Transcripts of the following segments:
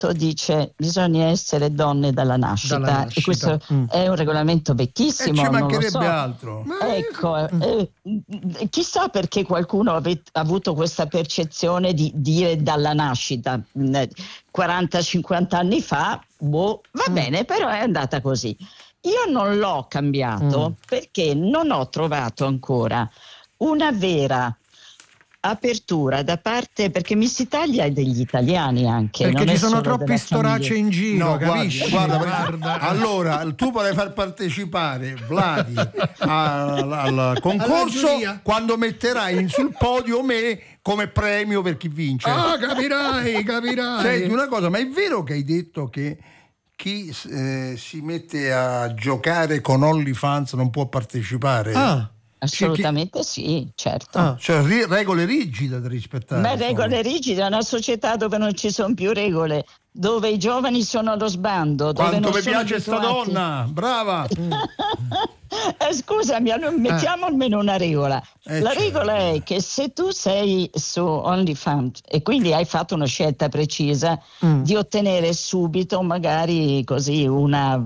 dice bisogna essere donne dalla nascita. E questo è un regolamento vecchissimo. Ci mancherebbe non lo so. altro. Ecco, chissà perché qualcuno ha avuto questa percezione di dire dalla nascita 40-50 anni fa, va bene, però è andata così. Io non l'ho cambiato perché non ho trovato ancora una vera apertura da parte, perché Miss Italia è degli italiani anche, perché non ci sono solo troppi storace in giro, No, capisci? guarda. Allora tu puoi far partecipare Vladi al concorso quando metterai sul podio me come premio per chi vince. Capirai. Senti una cosa, ma è vero che hai detto che chi si mette a giocare con OnlyFans non può partecipare? Assolutamente sì, certo. Cioè regole rigide da rispettare. Ma regole rigide, è una società dove non ci sono più regole, dove i giovani sono allo sbando. Quanto mi piace sta donna, brava! Scusami, mettiamo almeno una regola. La regola è che se tu sei su OnlyFans e quindi hai fatto una scelta precisa di ottenere subito magari così una...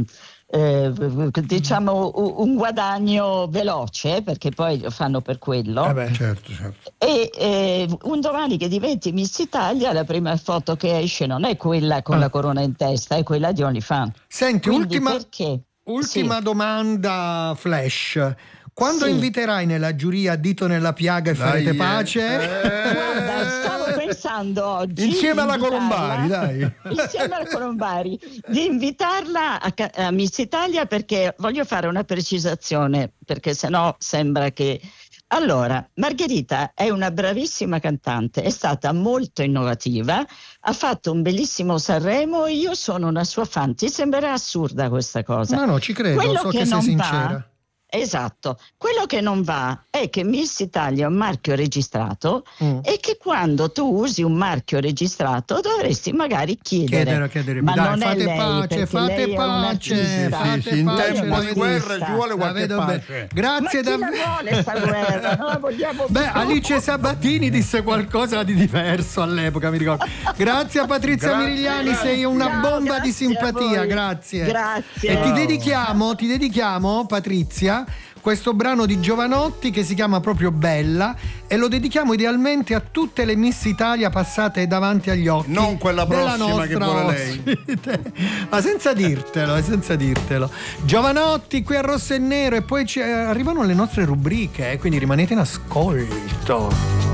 diciamo un guadagno veloce, perché poi lo fanno per quello, certo. e un domani che diventi Miss Italia, la prima foto che esce non è quella con la corona in testa, è quella di OnlyFans. Senti, quindi ultima domanda flash. Quando inviterai nella giuria Dito nella piaga e farete pace? Guarda, stavo pensando oggi insieme alla Colombari, di invitarla a Miss Italia, perché voglio fare una precisazione, perché sennò sembra che... Allora, Margherita è una bravissima cantante, è stata molto innovativa, ha fatto un bellissimo Sanremo e io sono una sua fan. Ti sembrerà assurda questa cosa? No, ci credo, so che sei sincera. Esatto, quello che non va è che Miss Italia è un marchio registrato e che quando tu usi un marchio registrato dovresti magari chiedere. Ma dai, non fate è lei, pace, in tempo di guerra ci vuole qualche pace. Grazie davvero. Ma chi la vuole sta guerra? Non la vogliamo più. Alice Sabatini disse qualcosa di diverso all'epoca, mi ricordo. Grazie a Patrizia Mirigliani, sei una bomba di simpatia, grazie. E ti dedichiamo, Patrizia, questo brano di Jovanotti che si chiama proprio Bella, e lo dedichiamo idealmente a tutte le Miss Italia passate davanti agli occhi, non quella prossima che vuole lei, ma senza dirtelo. Jovanotti qui a Rosso e Nero, e poi arrivano le nostre rubriche, quindi rimanete in ascolto.